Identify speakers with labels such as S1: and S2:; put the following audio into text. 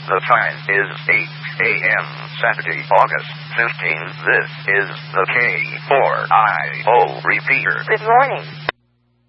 S1: The time is 8 a.m. Saturday, August 15. This is the KORIO repeater.
S2: Good morning.